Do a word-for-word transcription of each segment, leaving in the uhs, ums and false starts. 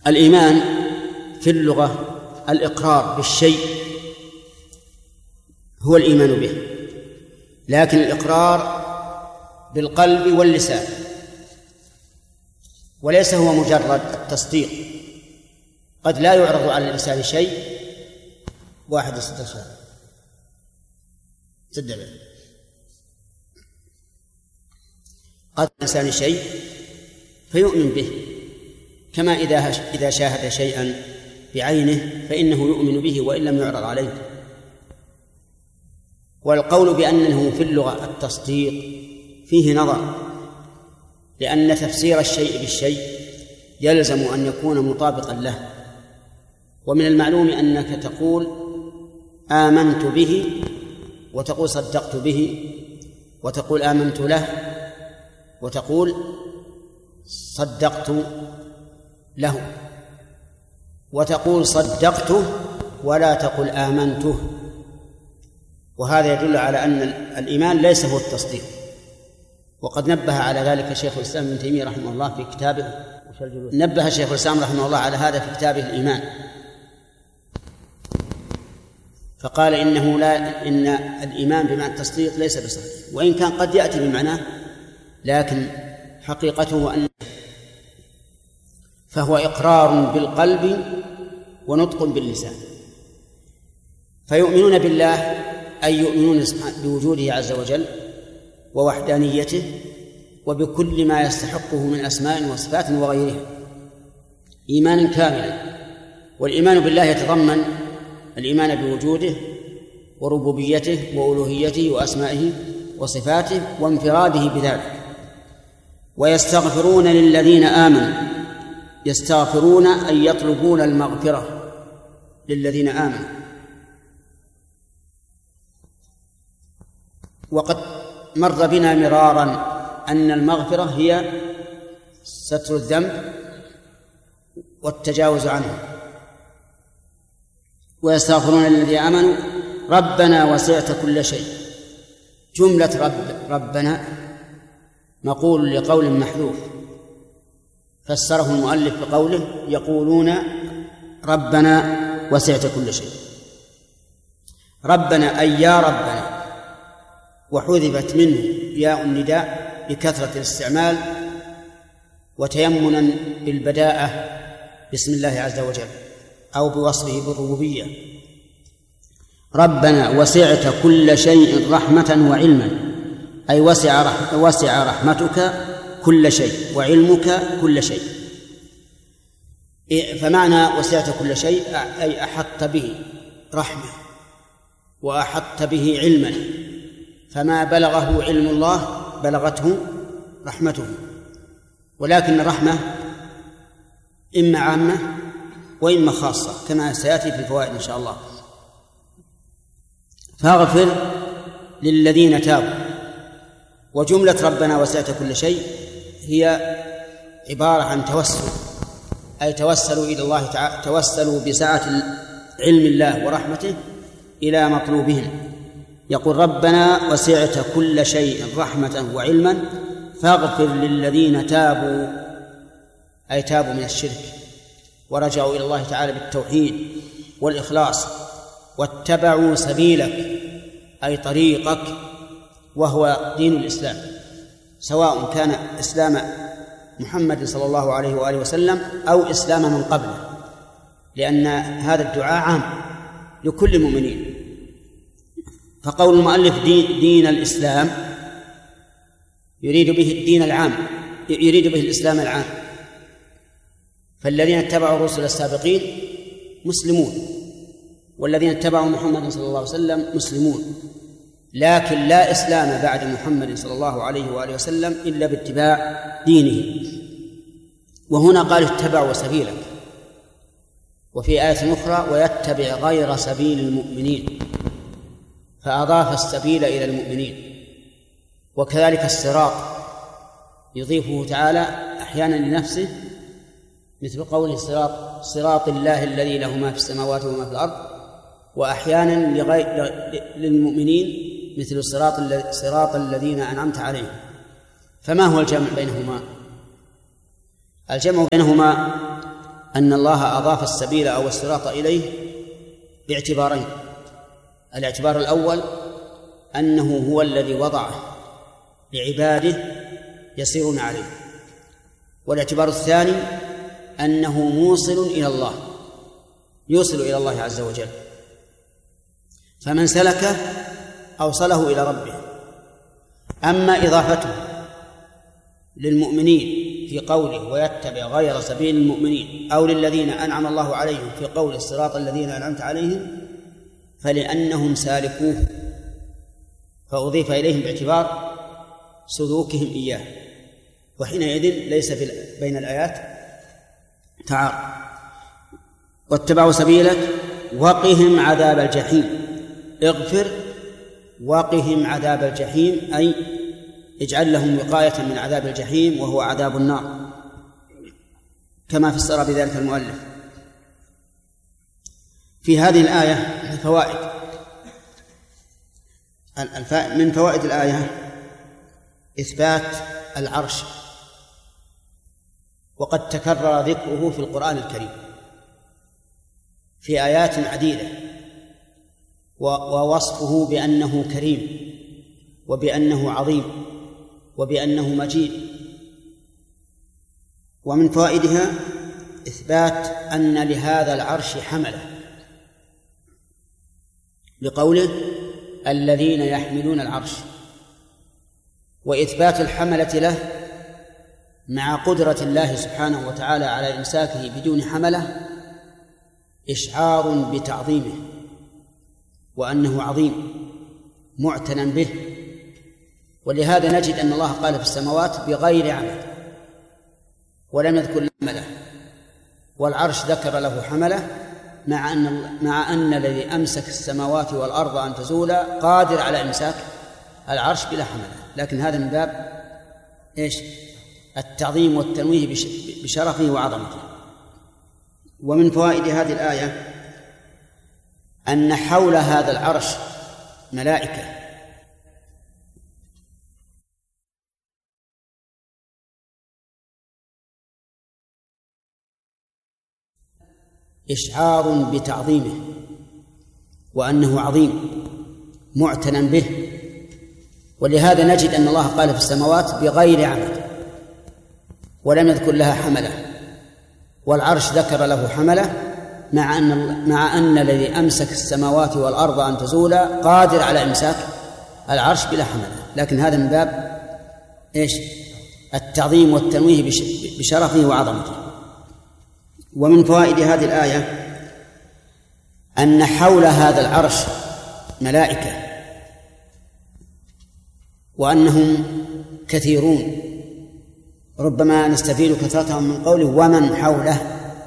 الإيمان في اللغة الإقرار بالشيء هو الإيمان به، لكن الإقرار بالقلب واللسان، وليس هو مجرد التصديق. قد لا يعرض على اللسان شيء. واحد يصدق شيء صدق قد اللسان شيء فيؤمن به، كما إذا إذا شاهد شيئا بعينه فإنه يؤمن به وإن لم يعرض عليه. والقول بأنه في اللغة التصديق فيه نظر، لأن تفسير الشيء بالشيء يلزم أن يكون مطابقا له. ومن المعلوم أنك تقول آمنت به، وتقول صدقت به، وتقول آمنت له، وتقول صدقت له، وتقول صدقته ولا تقل آمنته. وهذا يدل على أن الإيمان ليس هو التصديق. وقد نبه على ذلك شيخ الإسلام ابن تيمية رحمه الله في كتابه نبه شيخ الإسلام رحمه الله على هذا في كتابه الإيمان، فقال إنه لا إن الإيمان بمعنى التصديق ليس بصحيح، وإن كان قد يأتي بمعناه، لكن حقيقته أن فهو إقرار بالقلب ونطق باللسان. فيؤمنون بالله أي يؤمنون بوجوده عز وجل ووحدانيته وبكل ما يستحقه من أسماء وصفات وغيرها إيمانا كاملا. والإيمان بالله يتضمن الإيمان بوجوده وربوبيته وألوهيته وأسمائه وصفاته وانفراده بذلك. ويستغفرون للذين آمنوا، يستغفرون أي يطلبون المغفرة للذين آمنوا. وقد مر بنا مرارا أن المغفرة هي ستر الذنب والتجاوز عنه. ويستغفرون للذين آمنوا ربنا وسعت كل شيء. جملة رب ربنا مقول لقول محذوف، فسره المؤلف بقوله يقولون ربنا وسعت كل شيء. ربنا أي يا ربنا، وحذفت منه ياء النداء لكثرة الاستعمال وتيمنا بالبداءة باسم الله عز وجل أو بوصفه بالربوبية. ربنا وسعت كل شيء رحمة وعلما، أي وسع, رح وسع رحمتك كل شيء وعلمك كل شيء. فمعنى وسعت كل شيء أي أحط به رحمة وأحط به علما، فما بلغه علم الله بلغته رحمته. ولكن الرحمة إما عامة وإما خاصة كما سيأتي في الفوائد إن شاء الله. فاغفر للذين تابوا. وجملة ربنا وسعت كل شيء هي عبارة عن توسل، أي توسلوا إلى الله تعالى، توسلوا بسعة علم الله ورحمته إلى مطلوبهم. يقول ربنا وسعت كل شيء رحمة وعلما فاغفر للذين تابوا، أي تابوا من الشرك ورجعوا إلى الله تعالى بالتوحيد والإخلاص واتبعوا سبيلك أي طريقك وهو دين الإسلام، سواء كان إسلام محمد صلى الله عليه وآله وسلم أو إسلام من قبله، لأن هذا الدعاء عام لكل المؤمنين. فقول المؤلف دين, دين الإسلام يريد به الدين العام، يريد به الإسلام العام. فالذين اتبعوا الرسل السابقين مسلمون، والذين اتبعوا محمد صلى الله عليه وسلم مسلمون، لكن لا إسلام بعد محمد صلى الله عليه وآله وسلم إلا باتباع دينه. وهنا قال اتبعوا سبيلك، وفي آية أخرى ويتبع غير سبيل المؤمنين، فأضاف السبيل إلى المؤمنين. وكذلك الصراط يضيفه تعالى أحيانا لنفسه مثل قوله صراط, صراط الله الذي له ما في السماوات وما في الأرض، وأحيانا لغير للمؤمنين مثل صراط, صراط الذين أنعمت عليهم. فما هو الجمع بينهما؟ الجمع بينهما أن الله أضاف السبيل أو الصراط إليه باعتبارين. الاعتبار الأول أنه هو الذي وضعه لعباده يسيرون عليه، والاعتبار الثاني أنه موصل إلى الله، يوصل إلى الله عز وجل، فمن سلكه أوصله إلى ربه. أما إضافته للمؤمنين في قوله ويتبع غير سبيل المؤمنين أو للذين أنعم الله عليهم في قول الصراط الذين أنعمت عليهم فلأنهم سالكوه، فأضيف إليهم باعتبار سلوكهم إياه، وحينئذ ليس بين الآيات تعارض. واتبعوا سبيلك وقهم عذاب الجحيم، اغفر وقهم عذاب الجحيم، أي اجعل لهم وقاية من عذاب الجحيم وهو عذاب النار، كما فسر بذلك المؤلف. في هذه الآية فوائد. من فوائد الآية إثبات العرش، وقد تكرر ذكره في القرآن الكريم في آيات عديدة، ووصفه بأنه كريم وبأنه عظيم وبأنه مجيد. ومن فوائدها إثبات أن لهذا العرش حملة، لقوله الذين يحملون العرش، وإثبات الحملة له مع قدرة الله سبحانه وتعالى على إمساكه بدون حملة إشعار بتعظيمه وأنه عظيم معتنى به. ولهذا نجد أن الله قال في السماوات بغير عمد، ولم يذكر حمله، والعرش ذكر له حمله، مع أن مع أن الذي أمسك السماوات والأرض أن تزولا قادر على إمساك العرش بلا حمله، لكن هذا من باب إيش؟ التعظيم والتنويه بشرفه وعظمته. ومن فوائد هذه الآية أن حول هذا العرش ملائكة، إشعار بتعظيمه وأنه عظيم معتنى به. ولهذا نجد أن الله قال في السماوات بغير عمد، ولم يذكر لها حمله، والعرش ذكر له حمله، مع أن مع أن الذي أمسك السماوات والأرض أن تزولا قادر على إمساك العرش بلا حمله، لكن هذا من باب إيش؟ التعظيم والتنويه بشرفه وعظمته. ومن فوائد هذه الآية أن حول هذا العرش ملائكة، وأنهم كثيرون، ربما نستفيد كثرتهم من قوله ومن حوله،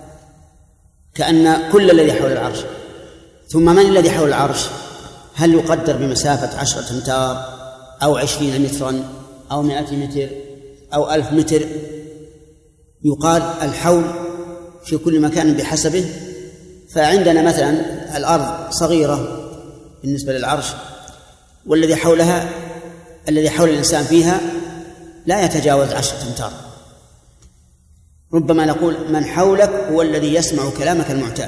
كأن كل الذي حول العرش. ثم من الذي حول العرش؟ هل يقدر بمسافة عشرة أمتار أو عشرين مترا أو مائة متر أو ألف متر؟ يقال الحول في كل مكان بحسبه. فعندنا مثلا الأرض صغيرة بالنسبة للعرش، والذي حولها الذي حول الإنسان فيها لا يتجاوز عشرة أمتار. ربما نقول من حولك هو الذي يسمع كلامك المعتاد،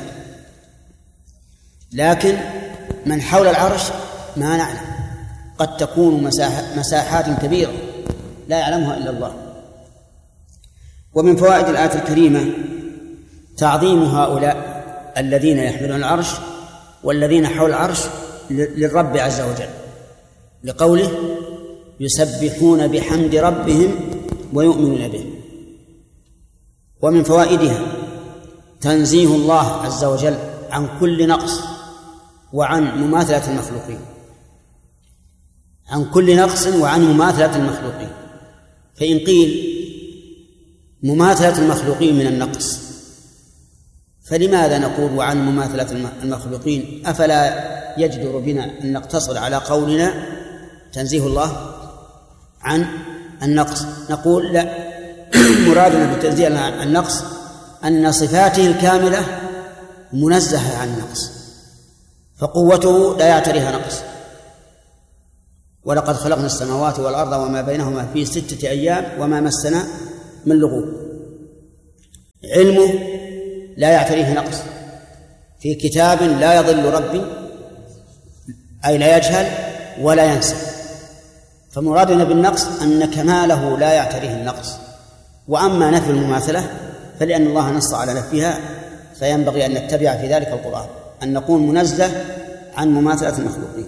لكن من حول العرش ما نعلم، قد تكون مساحات كبيرة لا يعلمها إلا الله. ومن فوائد الآية الكريمة تعظيم هؤلاء الذين يحملون العرش والذين حول العرش للرب عز وجل، لقوله يسبحون بحمد ربهم ويؤمنون به. ومن فوائدها تنزيه الله عز وجل عن كل نقص وعن مماثلة المخلوقين، عن كل نقص وعن مماثلة المخلوقين. فإن قيل مماثلة المخلوقين من النقص، فلماذا نقول وعن مماثلة المخلوقين؟ أفلا يجدر بنا أن نقتصر على قولنا تنزيه الله عن النقص؟ نقول لا، مرادنا بالتنزيه عن النقص أن صفاته الكاملة منزهة عن النقص، فقوته لا يعتريها نقص. ولقد خلقنا السماوات والأرض وما بينهما في ستة أيام وما مسنا من لغوب. علمه لا يعتريه نقص، في كتاب لا يضل ربي أي لا يجهل ولا ينسى. فمرادنا بالنقص أن كماله لا يعتريه النقص. وأما نفي المماثلة فلأن الله نص على نفيها، فينبغي أن نتبع في ذلك القرآن، أن نكون منزه عن مماثلة المخلوقين.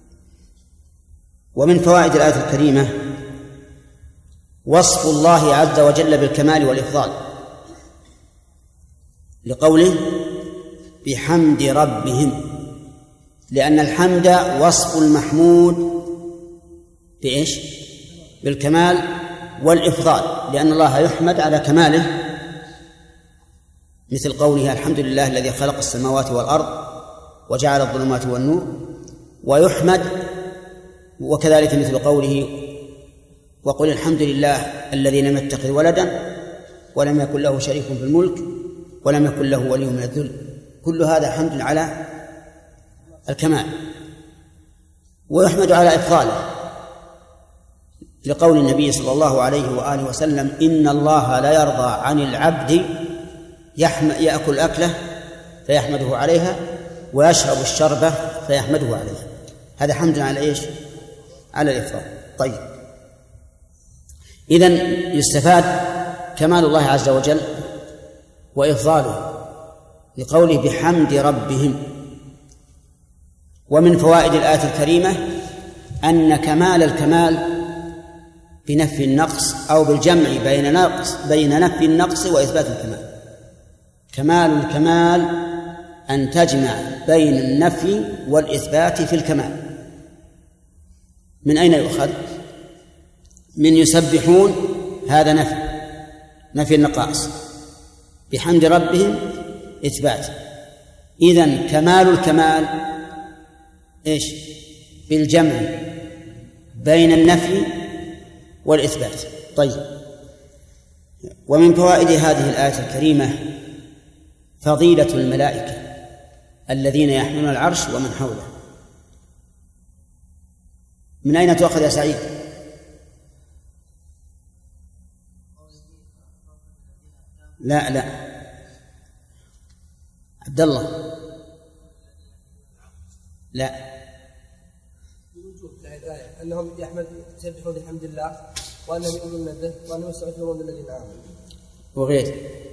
ومن فوائد الآية الكريمة وصف الله عز وجل بالكمال والإفضال، لقوله بحمد ربهم، لأن الحمد وصف المحمود بإيش؟ بالكمال والإفضال، لأن الله يحمد على كماله، مثل قوله الحمد لله الذي خلق السماوات والأرض وجعل الظلمات والنور، ويحمد وكذلك مثل قوله وقل الحمد لله الذي لم يتخذ ولدا ولم يكن له شريك في الملك ولم يكن له ولي من الذل. كل هذا حمد على الكمال. ويحمد على إفضاله، لقول النبي صلى الله عليه وآله وسلم إن الله لا يرضى عن العبد يأكل أكله فيحمده عليها ويشرب الشربة فيحمده عليها. هذا حمد على إيش؟ على الإفضال. طيب، إذن يستفاد كمال الله عز وجل وإفضاله لقوله بحمد ربهم. ومن فوائد الآية الكريمة أن كمال الكمال بنفي النقص أو بالجمع بين نقص بين نفي النقص وإثبات الكمال. كمال الكمال أن تجمع بين النفي والإثبات في الكمال. من أين يؤخذ؟ من يسبحون، هذا نفي نفي النقائص، بحمد ربهم إثبات. إذن كمال الكمال إيش؟ بالجمع بين النفي والإثبات. طيب، ومن فوائد هذه الآية الكريمة فضيلة الملائكة الذين يحملون العرش ومن حوله. من أين تؤخذ يا سعيد؟ لا لا عبد الله لا أنهم يحمد يسبحون بحمد الله وأنهم يؤمنون به وأنهم يستغفرون للذين آمنوا وغيره.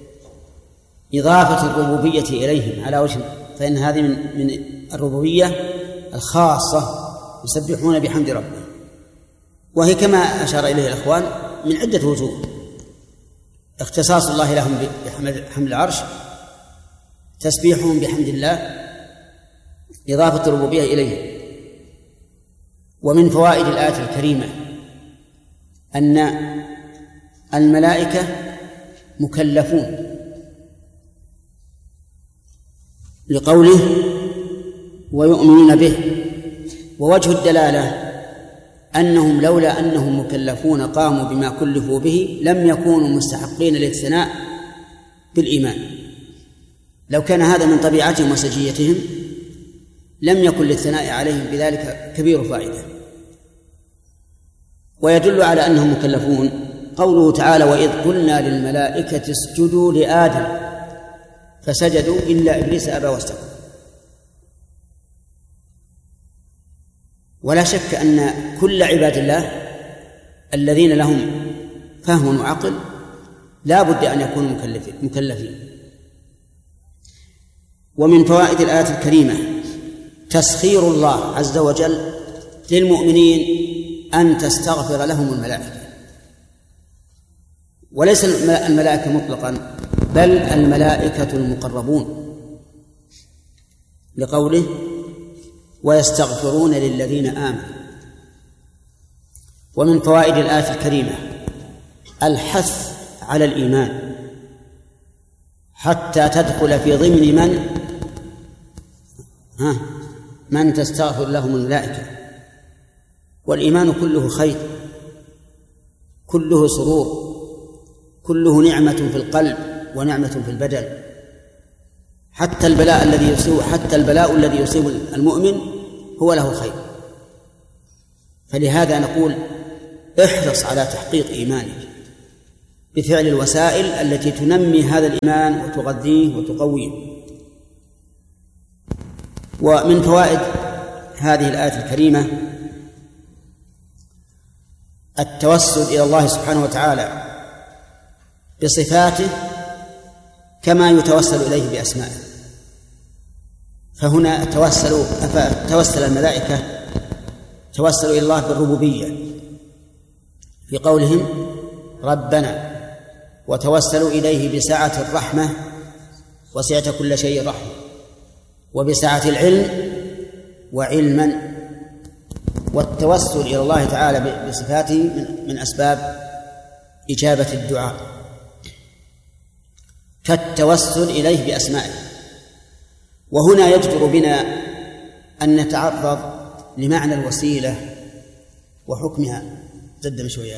إضافة الربوبية إليهم على وجه، فإن هذه من من الربوبية الخاصة، يسبحون بحمد ربهم، وهي كما أشار إليه الأخوان من عدة وجوه. اختصاص الله لهم بحمد العرش، تسبيحهم بحمد الله، إضافة الربوبية إليه. ومن فوائد الآية الكريمة أن الملائكة مكلفون، لقوله ويؤمنون به. ووجه الدلالة أنهم لولا أنهم مكلفون قاموا بما كلفوا به لم يكونوا مستحقين للثناء بالإيمان. لو كان هذا من طبيعتهم وسجيتهم لم يكن للثناء عليهم بذلك كبير فائدة. ويدل على أنهم مكلفون قوله تعالى وإذ قلنا للملائكة اسجدوا لآدم فسجدوا إلا إبليس أبى واستكبر. ولا شك أن كل عباد الله الذين لهم فهم وعقل لا بد أن يكونوا مكلفين. ومن فوائد الآية الكريمة تسخير الله عز وجل للمؤمنين أن تستغفر لهم الملائكة، وليس الملائكة مطلقا بل الملائكة المقربون، لقوله ويستغفرون للذين آمنوا. ومن فوائد الآية الكريمة الحث على الإيمان حتى تدخل في ضمن من ها من تستغفر لهم الملائكة. والإيمان كله خير، كله سرور، كله نعمة في القلب ونعمة في البدن. حتى البلاء الذي يصيب حتى البلاء الذي يصيب المؤمن هو له خير. فلهذا نقول احرص على تحقيق إيمانك، بفعل الوسائل التي تنمي هذا الإيمان وتغذيه وتقويه. ومن فوائد هذه الآية الكريمة التوسل إلى الله سبحانه وتعالى بصفاته كما يتوسل إليه بأسمائه. فهنا توسلوا توسل الملائكة توسلوا إلى الله بالربوبية في قولهم ربنا، وتوسلوا إليه بسعة الرحمة وسعة كل شيء رحمة، وبسعة العلم وعلما. والتوسل إلى الله تعالى بصفاته من أسباب إجابة الدعاء كالتوسل إليه بأسمائه. وهنا يجدر بنا أن نتعرض لمعنى الوسيلة وحكمها. قدم شوية.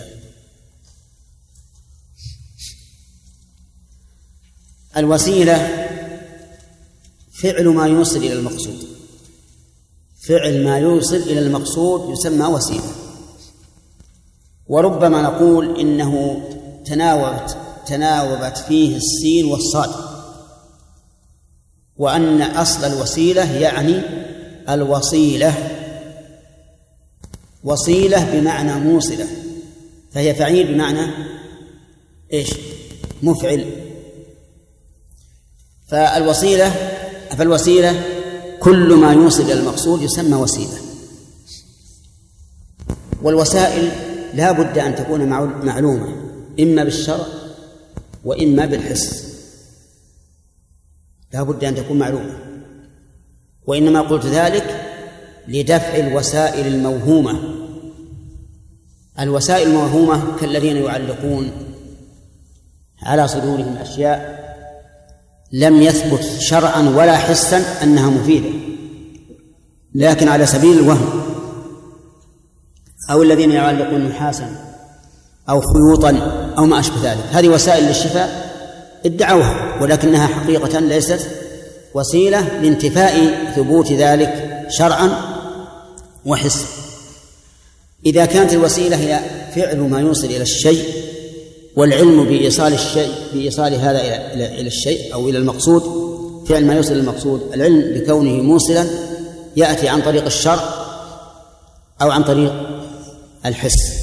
الوسيلة فعل ما يوصل إلى المقصود، فعل ما يوصل إلى المقصود يسمى وسيلة. وربما نقول إنه تناوبت تناوبت فيه السين والصاد، وأن أصل الوسيلة يعني الوصيلة، وصيلة بمعنى موصلة، فهي فعيل بمعنى إيش؟ مفعل. فالوسيلة فالوسيلة كل ما يوصل إلى المقصود يسمى وسيلة. والوسائل لا بد أن تكون معلومة إما بالشرع وإما بالحس، لا بد أن تكون معلومة. وإنما قلت ذلك لدفع الوسائل الموهومة. الوسائل الموهومة كالذين يعلقون على صدورهم أشياء لم يثبت شرعا ولا حسا أنها مفيدة، لكن على سبيل الوهم، أو الذين يعلقون نحاسا أو خيوطا أو ما أشبه ذلك. هذه وسائل للشفاء ادعوها، ولكنها حقيقة ليست وسيلة لانتفاء ثبوت ذلك شرعا وحسا. إذا كانت الوسيلة هي فعل ما يوصل إلى الشيء، والعلم بإيصال الشيء بإيصال هذا إلى إلى الشيء أو إلى المقصود، فعل ما يوصل المقصود، العلم بكونه موصلا يأتي عن طريق الشرع أو عن طريق الحس.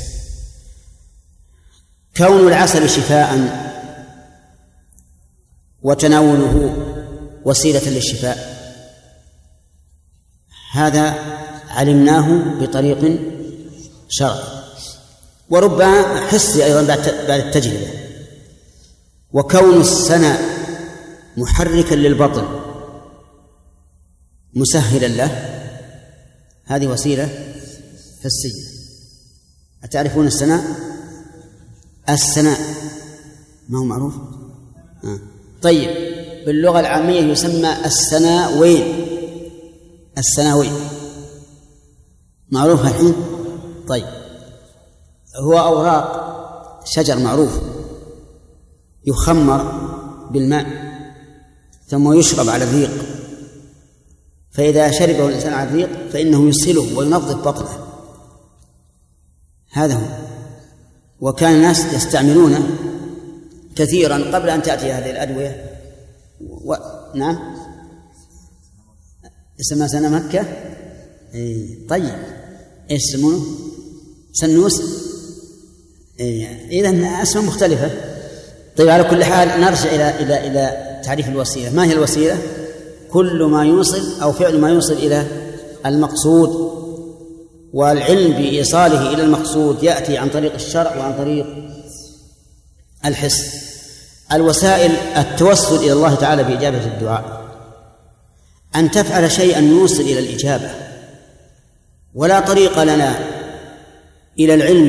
كون العسل شفاء وتناوله وسيلة للشفاء هذا علمناه بطريق شرعي، وربما حسي أيضا بعد التجربة. وكون السنة محركا للبطن مسهلا له هذه وسيلة حسية. أتعرفون السناء؟ السناء ما هو معروف؟ آه. طيب، باللغة العامية يسمى السناوين، السناوين معروف الحين؟ طيب، هو أوراق شجر معروف يخمر بالماء ثم يشرب على الريق، فإذا شربه الإنسان على الريق فإنه يسهله وينظف بطنه. هذا هو. وكان الناس يستعملونه كثيرا قبل أن تأتي هذه الأدوية. و... نعم، اسمها سنة مكة. إيه. طيب، إيش يسمونه؟ سنوس. إيه. إذن أسماء مختلفة. طيب، على كل حال نرجع إلى إلى إلى تعريف الوسيلة. ما هي الوسيلة؟ كل ما يوصل أو فعل ما يوصل إلى المقصود، والعلم بإيصاله إلى المقصود يأتي عن طريق الشرع وعن طريق الحس. الوسائل التوسل إلى الله تعالى بإجابة الدعاء، أن تفعل شيئا يوصل إلى الإجابة، ولا طريق لنا إلى العلم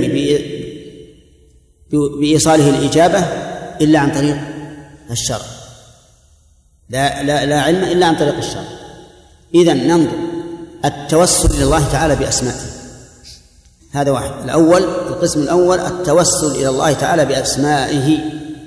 بإيصاله الإجابة إلا عن طريق الشرع. لا, لا, لا علم إلا عن طريق الشرع. إذن ننظر التوسل إلى الله تعالى بأسمائه، هذا واحد. الأول، القسم الأول التوسل إلى الله تعالى بأسمائه،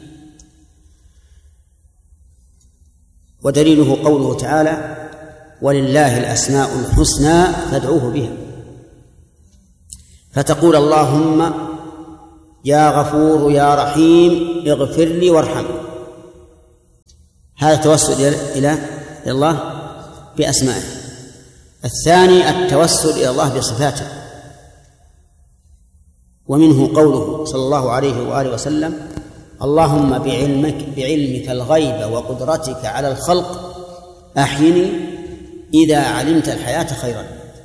ودليله قوله تعالى: ولله الأسماء الحسنى فادعوه بها. فتقول اللهم يا غفور يا رحيم اغفر لي وارحمني. هذا التوسل إلى الله بأسمائه. الثاني التوسل إلى الله بصفاته، ومنه قوله صلى الله عليه وآله وسلم: اللهم بعلمك, بعلمك الغيب وقدرتك على الخلق أحيني إذا علمت الحياة خيرا.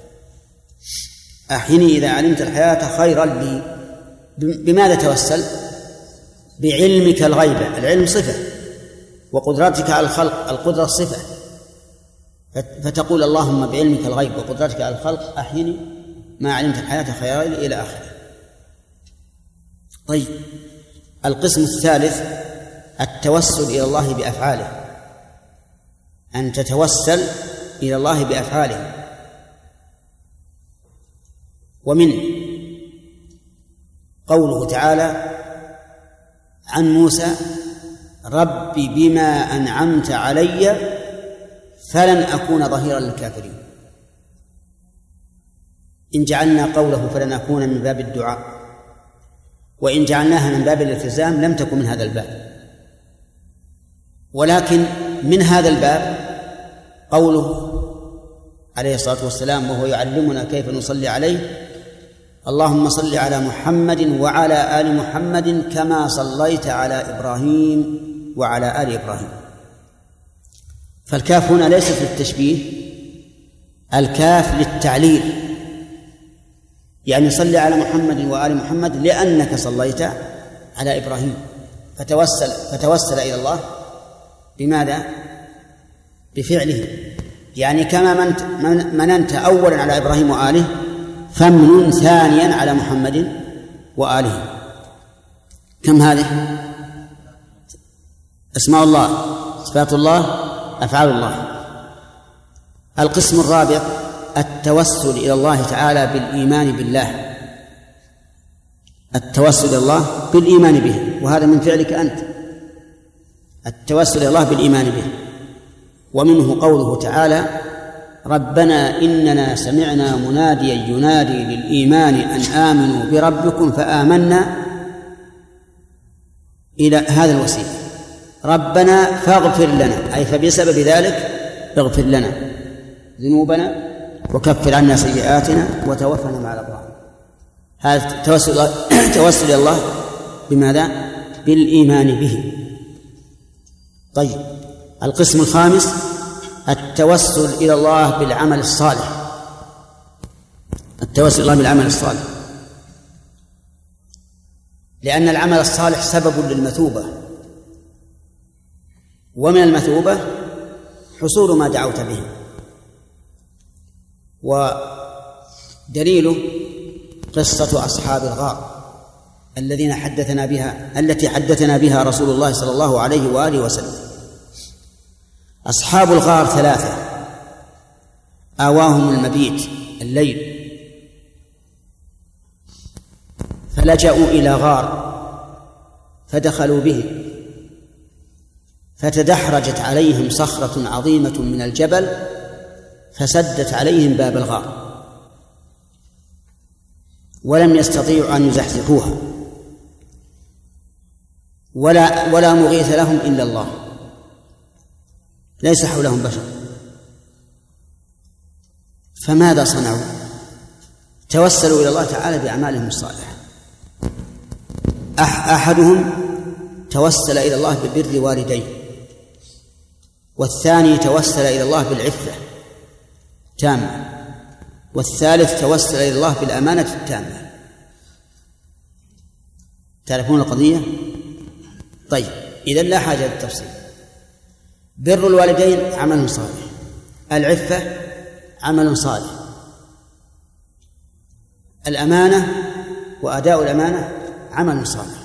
أحيني إذا علمت الحياة خيرا لي. بماذا توسل؟ بعلمك الغيب، العلم صفة، وقدرتك على الخلق، القدرة صفة، فتقول اللهم بعلمك الغيب وقدرتك على الخلق أحيني ما علمت الحياة خيرا لي إلى آخره. طيب، القسم الثالث التوسل إلى الله بأفعاله، أن تتوسل إلى الله بأفعاله. ومن قوله تعالى عن موسى: رب بما أنعمت علي فلن أكون ظهيرا للكافرين. إن جعلنا قوله فلن أكون من باب الدعاء، وإن جعلناها من باب الالتزام لم تكن من هذا الباب. ولكن من هذا الباب قوله عليه الصلاة والسلام وهو يعلمنا كيف نصلي عليه: اللهم صل على محمد وعلى آل محمد كما صليت على إبراهيم وعلى آل إبراهيم. فالكاف هنا ليست للتشبيه، الكاف للتعليل، يعني صل على محمد وآل محمد لأنك صليت على إبراهيم، فتوسل فتوسل إلى الله بماذا؟ بفعله. يعني كما منت مننت أولا على إبراهيم وآله فمن ثانيا على محمد وآله. كم هذه؟ أسماء الله، صفات الله، أفعال الله. القسم الرابع التوسل إلى الله تعالى بالإيمان بالله، التوسل إلى الله بالإيمان به، وهذا من فعلك أنت، التوسل إلى الله بالإيمان به. ومنه قوله تعالى: ربنا إننا سمعنا مناديا ينادي للإيمان أن آمنوا بربكم فآمنا، إلى هذا الوسيلة. ربنا فاغفر لنا، أي فبسبب ذلك اغفر لنا ذنوبنا وكفر عنا سيئاتنا وتوفنا مع الأبرار. هذا توسل توسل إلى الله بماذا؟ بالإيمان به. طيب، القسم الخامس التوسل إلى الله بالعمل الصالح، التوسل إلى الله بالعمل الصالح، لأن العمل الصالح سبب للمثوبة، ومن المثوبة حصول ما دعوت به. ودليله قصة أصحاب الغار الذين حدثنا بها التي حدثنا بها رسول الله صلى الله عليه وآله وسلم. أصحاب الغار ثلاثة آواهم المبيت الليل، فلجأوا إلى غار فدخلوا به، فتدحرجت عليهم صخرة عظيمة من الجبل فسدت عليهم باب الغار، ولم يستطيعوا أن يزحزحوها، ولا ولا مغيث لهم إلا الله، ليس حولهم بشر. فماذا صنعوا؟ توسلوا إلى الله تعالى بأعمالهم الصالحة. أحدهم توسل إلى الله ببر والديه، والثاني توسل إلى الله بالعفة تامة، والثالث توسل إلى الله بالأمانة التامة. تعرفون القضية؟ طيب، إذن لا حاجة للتفصيل. بر الوالدين عمل صالح، العفة عمل صالح، الأمانة وأداء الأمانة عمل صالح.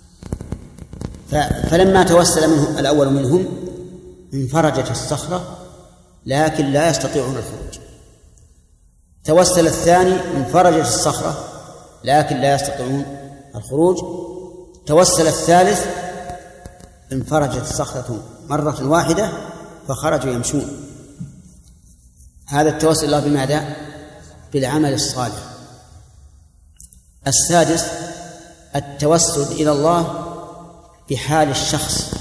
فلما توسل منه الأول منهم انفرجت الصخرة لكن لا يستطيعون الخروج. توسل الثاني انفرجت الصخرة لكن لا يستطيعون الخروج. توسل الثالث انفرجت الصخرة مرة واحدة فخرجوا يمشون. هذا التوسل الله بماذا؟ بالعمل الصالح. السادس التوسل إلى الله بحال الشخص،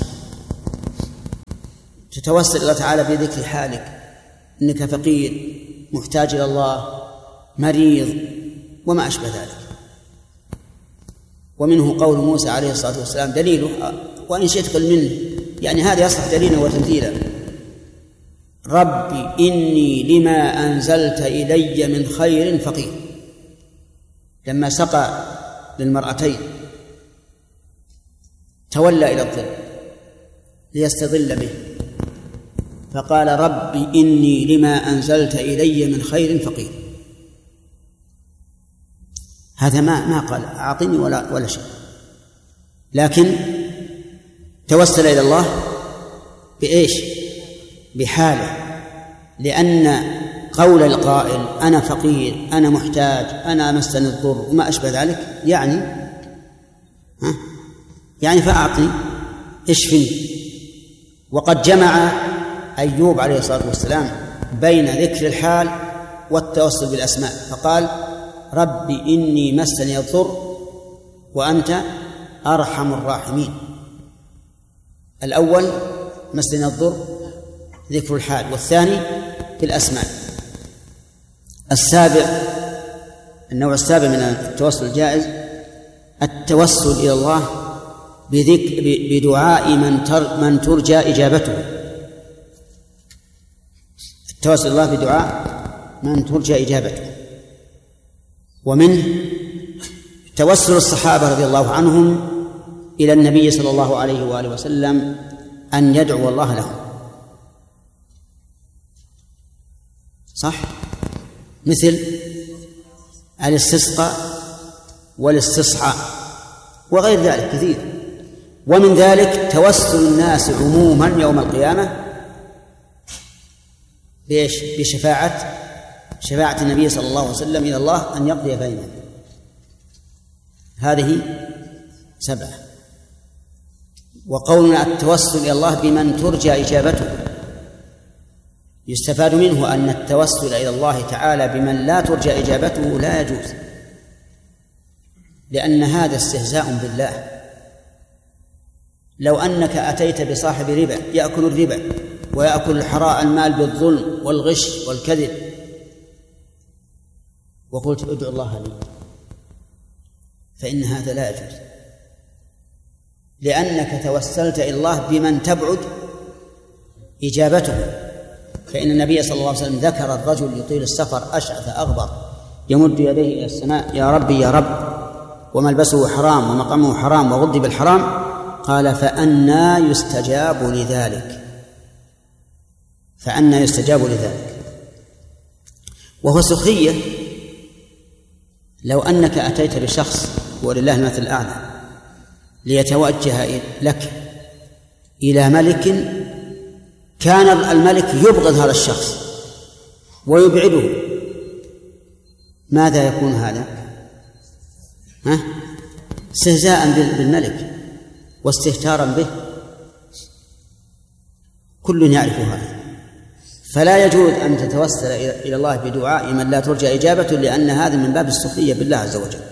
تتوسل إلى الله تعالى بذكر حالك إنك فقير محتاج إلى الله مريض وما أشبه ذلك. ومنه قول موسى عليه الصلاة والسلام دليله، وإن شئت قل منه، يعني هذا يصلح دليلا وتمثيلا: ربي إني لما أنزلت إلي من خير فقير. لما سقى للمرأتين تولى إلى الظل ليستظل به، فقال: ربي إني لما أنزلت إلي من خير فقير. هذا ما ما قال أعطني ولا ولا شيء، لكن توسل إلى الله بإيش؟ بحاله، لأن قول القائل أنا فقير أنا محتاج أنا مسني الضر وما أشبه ذلك يعني ها يعني فأعطني اشفني. وقد جمع أيوب عليه الصلاة والسلام بين ذكر الحال والتوسل بالأسماء، فقال: ربي إني مسني الضر وأنت أرحم الراحمين. الأول مسني الضر ذكر الحال، والثاني بالأسماء. السابع، النوع السابع من التوسل الجائز التوسل إلى الله بذكر بدعاء من تر من ترجى إجابته. التوسل الله بدعاء من ترجى إجابته. ومنه توسل الصحابة رضي الله عنهم إلى النبي صلى الله عليه وآله وسلم أن يدعو الله لهم، صح؟ مثل الاستسقاء والاستصحاء وغير ذلك كثير. ومن ذلك توسل الناس عموما يوم القيامة بإيش؟ بشفاعة شفاعة النبي صلى الله عليه وسلم إلى الله أن يقضي بينهم. هذه سبعة. وقولنا التوسل إلى الله بمن ترجى إجابته، يستفاد منه أن التوسل إلى الله تعالى بمن لا ترجى إجابته لا يجوز، لأن هذا استهزاء بالله. لو أنك أتيت بصاحب ربا يأكل الربا ويأكل الحراء المال بالظلم والغش والكذب وقلت ادعو الله لي، فإن هذا لا يجوز، لأنك توسلت إلى الله بمن تبعد إجابته. فإن النبي صلى الله عليه وسلم ذكر الرجل يطيل السفر أشعث أغبر يمد يديه إلى السماء: يا ربي يا رب، وملبسه حرام ومقامه حرام وغضي بالحرام. قال: فأنى يستجاب لذلك فأنى يستجاب لذلك وهو سخرية. لو أنك أتيت بشخص ولله المثل الأعلى ليتوجه لك إلى ملك، كان الملك يبغض هذا الشخص ويبعده، ماذا يكون هذا؟ ها؟ استهزاء بالملك واستهتارا به، كل يعرف هذا. فلا يجوز أن تتوسل إلى الله بدعاء من لا ترجى إجابته، لأن هذا من باب السخرية بالله عز وجل.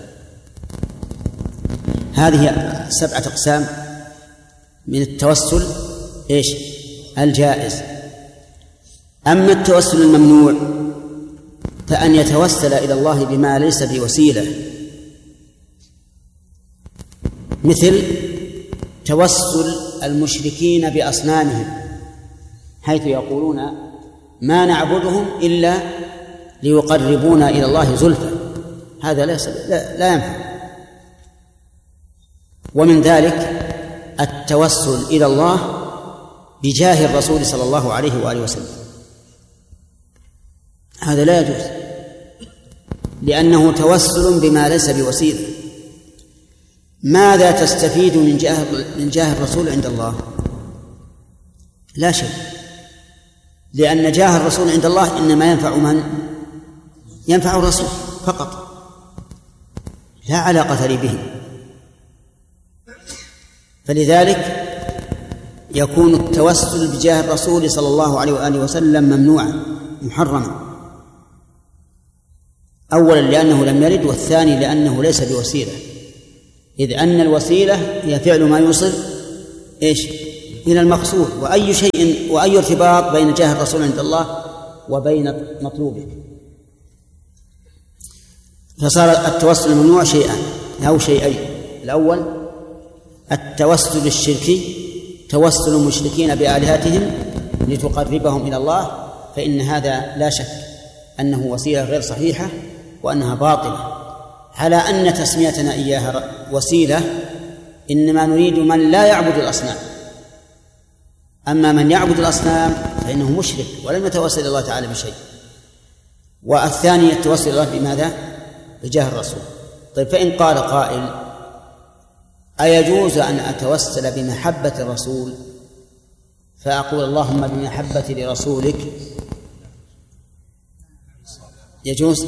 هذه سبعة أقسام من التوسل إيش؟ الجائز. أما التوسل الممنوع فأن يتوسل إلى الله بما ليس بوسيلة، مثل توسل المشركين بأصنامهم، حيث يقولون ما نعبدهم إلا ليقربونا إلى الله زلفى، هذا لا, لا ينفع. ومن ذلك التوسل إلى الله بجاه الرسول صلى الله عليه وآله وسلم، هذا لا يجوز، لأنه توسل بما ليس بوسيلة. ماذا تستفيد من جاه من جاه الرسول عند الله؟ لا شيء، لأن جاه الرسول عند الله إنما ينفع من؟ ينفع الرسول فقط، لا علاقة لي به. فلذلك يكون التوسل بجاه الرسول صلى الله عليه وآله وسلم ممنوعا محرما، أولا لأنه لم يرد، والثاني لأنه ليس بوسيلة إذ أن الوسيلة هي فعل ما يوصل إيش إلى المقصود. وأي شيء وأي ارتباط بين جاه الرسول عند الله وبين مطلوبه. فصار التوسل الممنوع شيئان أو شيئين. الأول التوسل الشركي، توسل المشركين بآلهتهم لتقربهم إلى الله، فإن هذا لا شك أنه وسيلة غير صحيحة وأنها باطلة، على أن تسميتنا إياها وسيلة إنما نريد من لا يعبد الأصنام. أما من يعبد الأصنام فإنه مشرك ولم يتوسل الله تعالى بشيء. والثاني التوسل الله بماذا؟ بجاه الرسول. طيب فإن قال قائل أيجوز أن أتوسل بمحبة الرسول فأقول اللهم بمحبة لرسولك؟ يجوز؟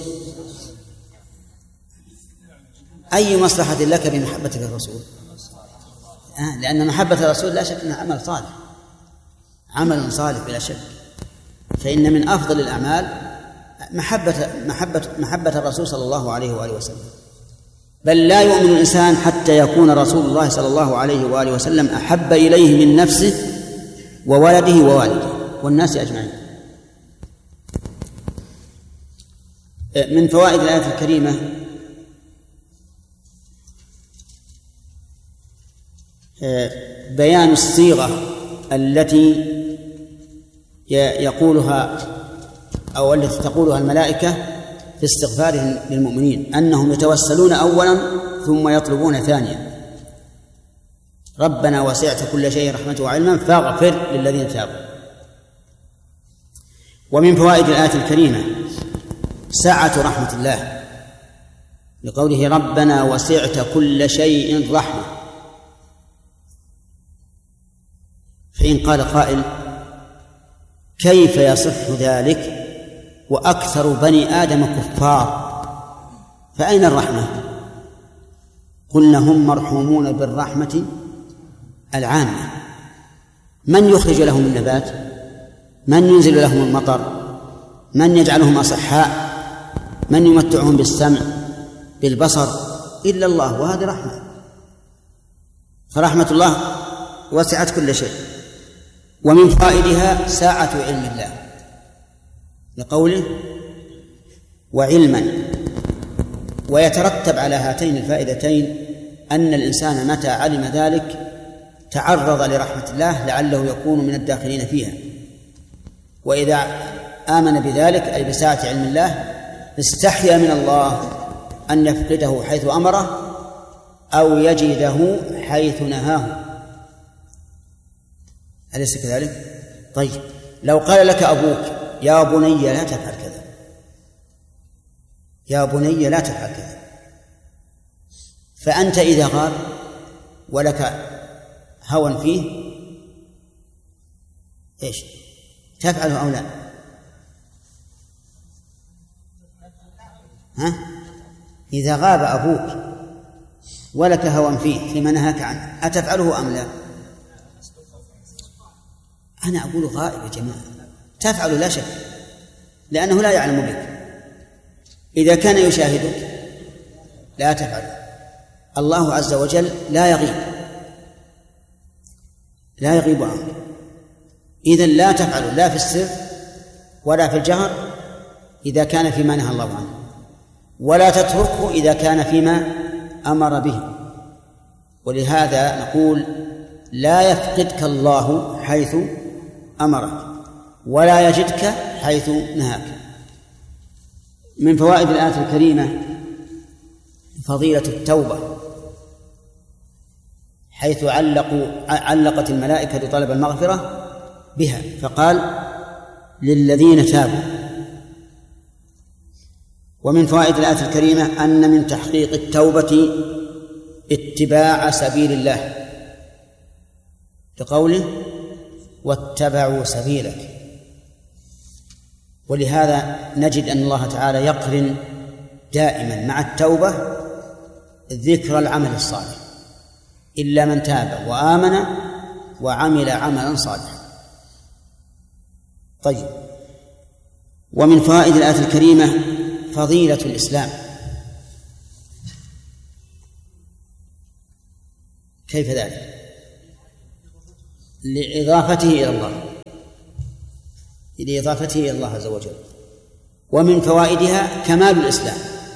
أي مصلحة لك بمحبة الرسول؟ آه لأن محبة الرسول لا شك أنها عمل صالح، عمل صالح بلا شك. فإن من أفضل الأعمال محبة محبة محبة الرسول صلى الله عليه وآله وسلم. بل لا يؤمن الإنسان حتى يكون رسول الله صلى الله عليه وآله وسلم أحب إليه من نفسه وولده ووالده والناس أجمعين. من فوائد الآية الكريمة بيان الصيغة التي يقولها أو التي تقولها الملائكة في استغفارهم للمؤمنين، أنهم يتوسلون أولا ثم يطلبون ثانيا. ربنا وسعت كل شيء رحمة وعلما فاغفر للذين تابوا. ومن فوائد الآية الكريمة سعة رحمة الله لقوله ربنا وسعت كل شيء رحمة. فإن قال قائل كيف يصح ذلك وأكثر بني آدم كفار فأين الرحمة؟ قلنا هم مرحومون بالرحمة العامة. من يخرج لهم النبات؟ من ينزل لهم المطر؟ من يجعلهم أصحاء؟ من يمتعهم بالسمع بالبصر؟ إلا الله، وهذه رحمة. فرحمة الله وسعت كل شيء. ومن فائدها ساعة علم الله لقوله وعلما. ويترتب على هاتين الفائدتين أن الإنسان متى علم ذلك تعرض لرحمة الله لعله يكون من الداخلين فيها، وإذا آمن بذلك أي بساعة علم الله استحيا من الله أن يفقده حيث أمره أو يجده حيث نهاه. أليس كذلك؟ طيب لو قال لك أبوك يا بني لا تفعل كذا، يا بني لا تفعل كذا، فأنت إذا غاب ولك هوى فيه إيش تفعله أو لا؟ ها؟ إذا غاب أبوك ولك هوى فيه فيما نهاك عنه أتفعله أم لا؟ أنا أقول غائب يا جماعة، تفعل لا شك لأنه لا يعلم بك. إذا كان يشاهدك لا تفعل. الله عز وجل لا يغيب، لا يغيب عنك، إذن لا تفعل لا في السر ولا في الجهر إذا كان فيما نهى الله عنه، ولا تتركه إذا كان فيما أمر به. ولهذا نقول لا يفقدك الله حيث أمرك ولا يجدك حيث نهاك. من فوائد الآية الكريمة فضيلة التوبة، حيث علقوا علقت الملائكة طلب المغفرة بها فقال للذين تابوا. ومن فوائد الآية الكريمة أن من تحقيق التوبة اتباع سبيل الله لقوله واتبعوا سبيلك. ولهذا نجد أن الله تعالى يقرن دائما مع التوبة ذكر العمل الصالح إلا من تاب وآمن وعمل عملا صالحا. طيب ومن فوائد الآية الكريمة فضيلة الإسلام، كيف ذلك؟ لإضافته إلى الله لإضافته إلى الله عز وجل. ومن فوائدها كمال الإسلام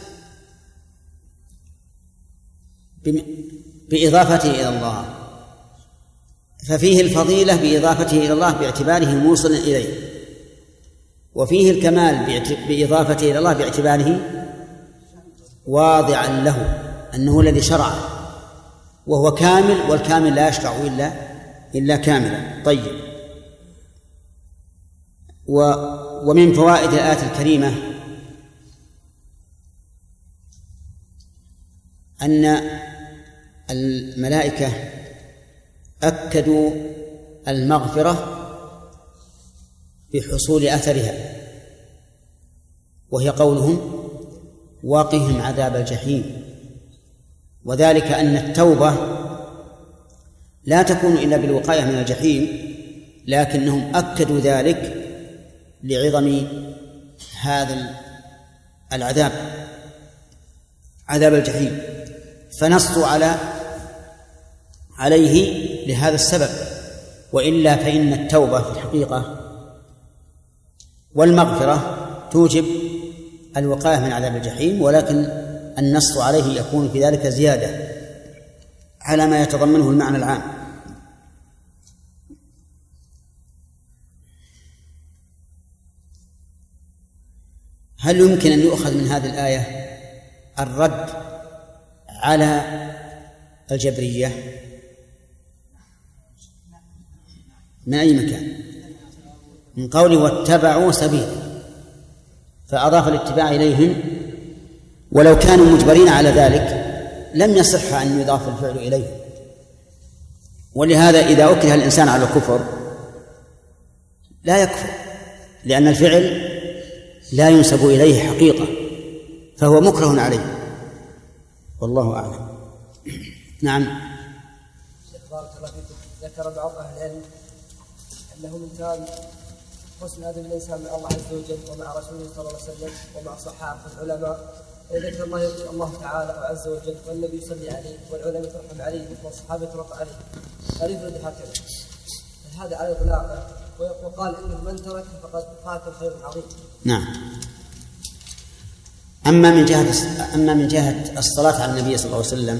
بإضافته إلى الله، ففيه الفضيلة بإضافته إلى الله باعتباره موصلا إليه، وفيه الكمال بإضافته إلى الله باعتباره واضعا له أنه الذي شرع، وهو كامل، والكامل لا يشرع إلا إلا كاملا. طيب. و ومن فوائد الآية الكريمة أن الملائكة أكدوا المغفرة بحصول أثرها، وهي قولهم وقهم عذاب الجحيم، وذلك أن التوبة لا تكون إلا بالوقاية من الجحيم، لكنهم أكدوا ذلك لعظم هذا العذاب، عذاب الجحيم، فنصوا على عليه لهذا السبب. وإلا فإن التوبة في الحقيقة والمغفرة توجب الوقاية من عذاب الجحيم، ولكن النص عليه يكون في ذلك زيادة على ما يتضمنه المعنى العام. هل يمكن أن يؤخذ من هذه الآية الرد على الجبرية من أي مكان؟ من قوله واتبعوا سبيل، فأضاف الاتباع إليهم، ولو كانوا مجبرين على ذلك لم يصح أن يضاف الفعل إليهم. ولهذا إذا أكره الإنسان على الكفر لا يكفر، لأن الفعل لا ينسب إليه حقيقة، فهو مكره عليه، والله أعلم. نعم. بارك الله فيكم. ذكر بعض أهل العلم أنه من كان حسن أدب الإنسان مع الله عز وجل ومع رسوله صلى الله عليه وسلم ومع صحابة العلماء، ويذكر الله يقول الله تعالى عز وجل والنبي يصلي عليه والعلماء ترحم عليه والصحابة ترضى عليه، هل يفرد هكذا؟ هذا على إطلاقه، وقال إنه من ترك فقد فات الخير العظيم. نعم. أما من جهة أما من جهة الصلاة على النبي صلى الله عليه وسلم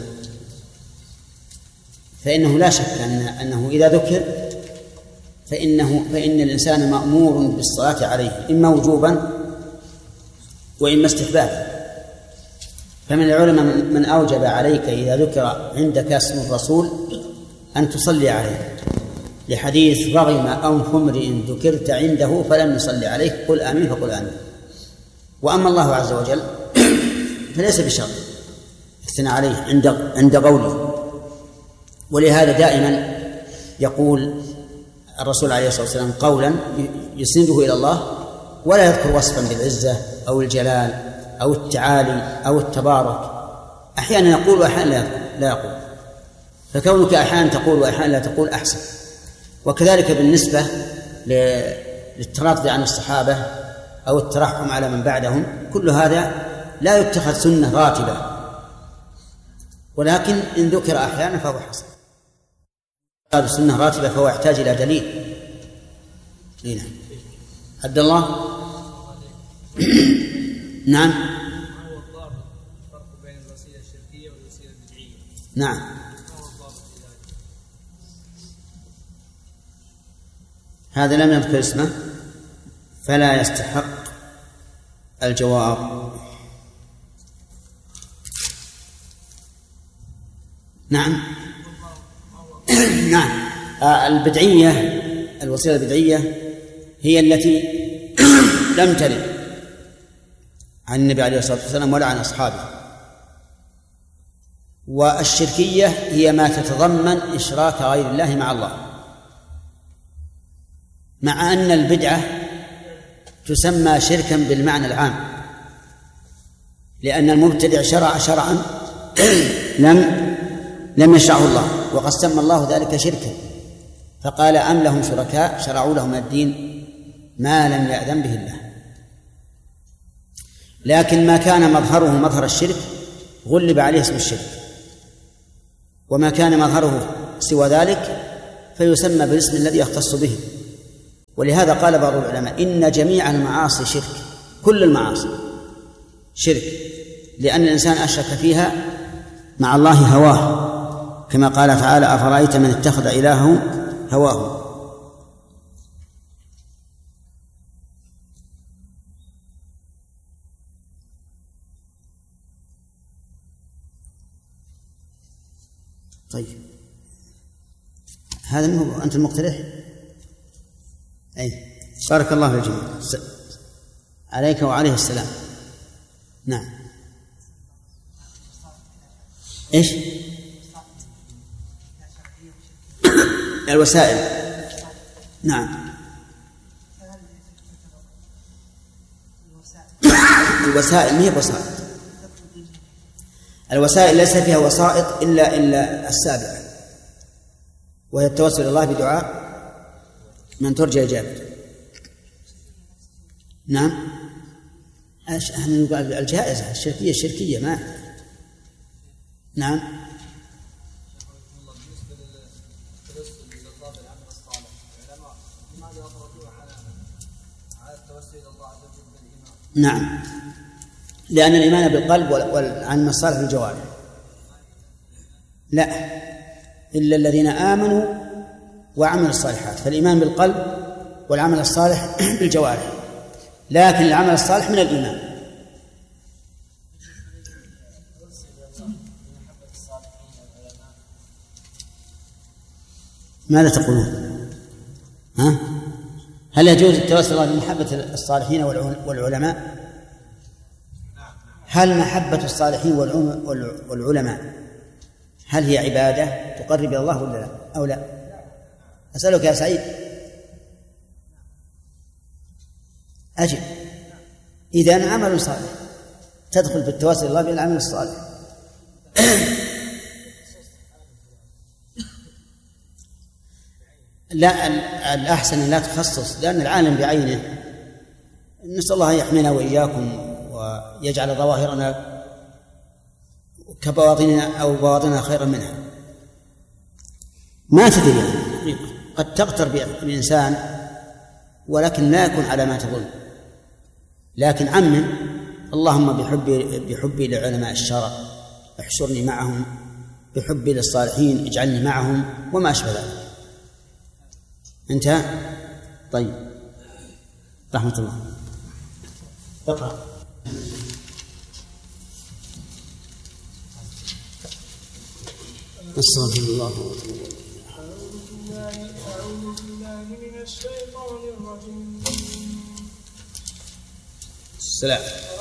فإنه لا شك أن أنه إذا ذكر فإنه فإن الإنسان مأمور بالصلاة عليه، إما وجوبا وإما استحبابا. فمن العلماء من أوجب عليك إذا ذكر عندك اسم الرسول أن تصلي عليه، لحديث رغم أنف امرئ ذكرت عنده فلم يصلي عليك قل آمين فقل آمين. وأما الله عز وجل فليس بشرط الثناء عليه عند عند قوله، ولهذا دائما يقول الرسول عليه الصلاة والسلام قولا يسنده إلى الله ولا يذكر وصفا بالعزة أو الجلال أو التعالي أو التبارك، أحيانا يقول وأحيانا لا يقول، فكونك أحيانا تقول وأحيانا لا تقول أحسن. وكذلك بالنسبة للتراضي عن الصحابة أو الترحم على من بعدهم، كل هذا لا يتخذ سنة راتبة، ولكن إن ذكر أحيانا فهو حسن. هذا سنة راتبة فهو يحتاج إلى دليل. هنا عبد الله. نعم. ما هو الضابط الفرق بين الوسيلة الشركية والوسيلة البدعية؟ نعم. ما هو الضابط في ذلك؟ هذا لم يذكر اسمه فلا يستحق الجواب. نعم. نعم. البدعية، الوسيلة البدعية هي التي لم ترد عن النبي عليه الصلاة والسلام ولا عن أصحابه. والشركية هي ما تتضمن إشراك غير الله مع الله، مع أن البدعة تسمى شركا بالمعنى العام، لأن المبتدع شرع شرعا لم لم يشرعه الله، وقد سمى الله ذلك شركا، فقال أم لهم شركاء شرعوا لهم من الدين ما لم يأذن به الله. لكن ما كان مظهره مظهر الشرك غلب عليه اسم الشرك، وما كان مظهره سوى ذلك فيسمى بالاسم الذي يختص به. ولهذا قال بعض العلماء إن جميع المعاصي شرك، كل المعاصي شرك، لأن الإنسان أشرك فيها مع الله هواه، كما قال تعالى أفرأيت من اتخذ إلهه هواه. طيب هذا منه أنت المقترح؟ أي بارك الله في الجميع. عليك وعليه السلام. نعم. إيش؟ الوسائل. نعم. الوسائل ما هي وسائط. الوسائل ليس فيها وسائط إلا إلا السابقة، وهي التوسل إلى الله بدعاء من ترجى إجابته. نعم. احنا نقول الجائزة الشركية الشركية ما. نعم. نعم، لأن الإيمان بالقلب والعمل الصالح بالجوارح. لا، إلا الذين آمنوا وعملوا الصالحات، فالإيمان بالقلب والعمل الصالح بالجوارح، لكن العمل الصالح من الإيمان. ماذا تقولون؟ ها؟ هل يجوز التوسل بمحبة الصالحين والعلماء؟ هل محبة الصالحين والعلماء هل هي عبادة تقرب إلى الله ولا لا أو لا؟ أسألك يا سعيد. أجل. إذن عمل صالح تدخل في التوسل الله بالعمل الصالح. لا، الأحسن أن لا تخصص، لأن العالم بعينه. نسأل الله يحمينا وإياكم ويجعل ظواهرنا كبواطننا أو بواطننا خيرا منها. ما تدري، قد تغتر بالإنسان ولكن لا يكون على ما تظن. لكن عمم اللهم بحبي بحبي لعلماء الشرع احشرني معهم، بحبي للصالحين اجعلني معهم، وما أشبه ذلك. انتهى. طيب، رحمة الله. اقرأ. استغفر الله. أعوذ بالله من الشيطان الرجيم. السلام.